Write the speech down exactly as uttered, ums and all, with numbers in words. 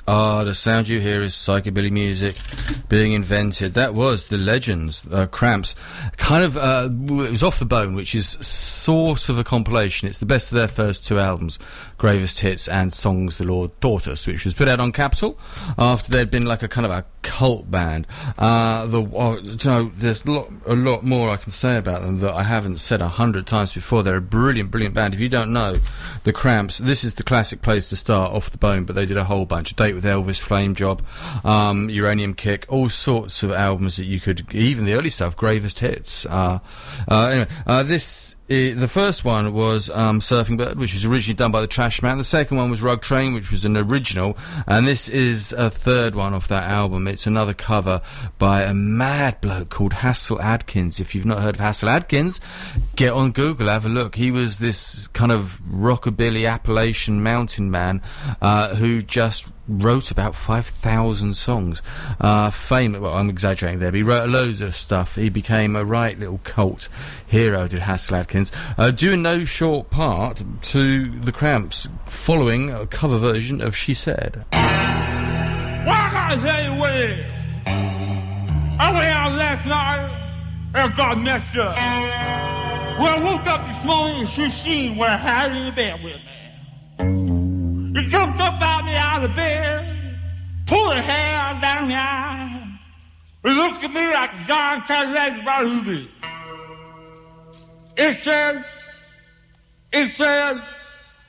Ah, the sound you hear is psychobilly music being invented. That was The Legends, uh, Cramps. Kind of, uh, it was Off the Bone, which is sort of a compilation. It's the best of their first two albums, Gravest Hits and Songs the Lord Taught Us, which was put out on Capitol after they'd been like a kind of a cult band. Uh, the, oh, you know, there's a lot, a lot more I can say about them that I haven't said a hundred times before. They're a brilliant, brilliant band. If you don't know the Cramps, this is the classic place to start, Off the Bone, but they did a whole bunch. A Date with Elvis, Flame Job, um, Uranium Kick, all sorts of albums that you could, even the early stuff, Gravest Hits. Uh, uh, anyway, uh, this, uh, the first one was um, Surfing Bird, which was originally done by the Trash Man. The second one was Rug Train, which was an original, and this is a third one off that album. It's another cover by a mad bloke called Hassel Adkins. If you've not heard of Hassel Adkins, get on Google, have a look. He was this kind of rockabilly Appalachian mountain man uh, who just wrote about five thousand songs. Uh, famous, well, I'm exaggerating there, but he wrote loads of stuff. He became a right little cult hero, did Hassel Adkins, uh, due in no short part to the Cramps, following a cover version of She Said. Why I lay away? I went out last night and got messed up. When I woke up this morning, she seen what I had in the bed with me. He jumped up out me out of bed, pulled her hair down the eye. He looked at me like a John Cadillac Ruby. It said, it said,